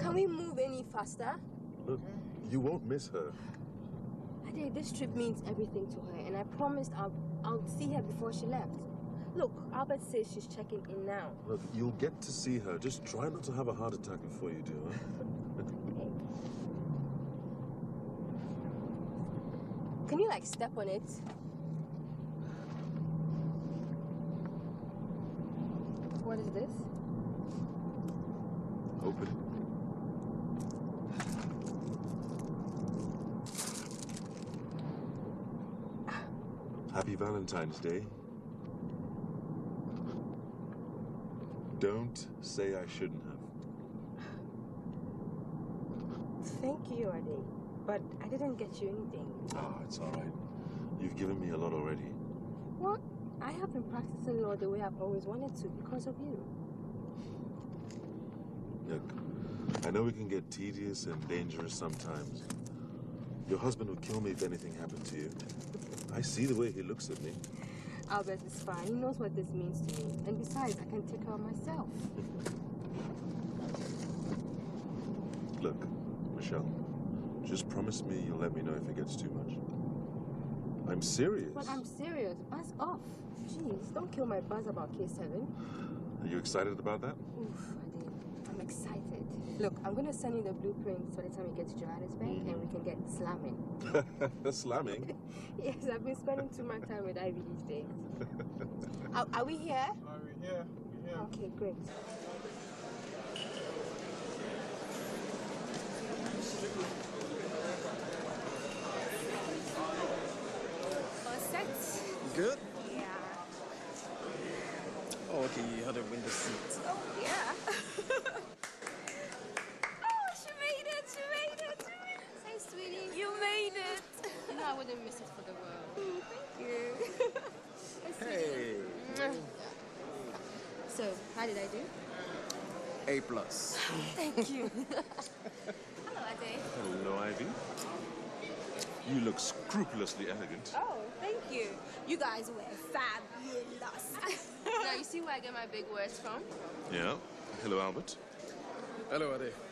Can we move any faster? Look, you won't miss her. Ade, this trip means everything to her, and I promised I'll see her before she left. Look, Albert says she's checking in now. Look, you'll get to see her. Just try not to have a heart attack before you do, huh? Can you, like, step on it? What is this? Open it. Happy Valentine's Day. Don't say I shouldn't have. Thank you, Ade. But I didn't get you anything. Oh, it's all right. You've given me a lot already. Well, I have been practicing law the way I've always wanted to because of you. Look, I know it can get tedious and dangerous sometimes. Your husband would kill me if anything happened to you. I see the way he looks at me. Albert is fine. He knows what this means to me. And besides, I can take care of myself. Look, Michelle, just promise me you'll let me know if it gets too much. I'm serious. But I'm serious. Buzz off. Jeez, don't kill my buzz about K7. Are you excited about that? Oof, Ade, I'm excited. Look, I'm going to send you the blueprints by the time we get to Johannesburg, and we can get slamming. Slamming? Yes, I've been spending too much time with Ivy these days. Are we here? Are we here? We're here. Okay, great. All set? Good? Yeah. Oh, okay, you had a window seat. Oh, yeah. Oh, she made it, she made it, she made it. Hey, sweetie. You made it. You know I wouldn't miss it for the world. Thank you. Hey. So, how did I do? A+. Thank you. Hello, Ade. Hello, Ivy. You look scrupulously elegant. Oh, thank you. You guys were fabulous. Now, you see where I get my big words from? Yeah. Hello, Albert. Hello, Ade.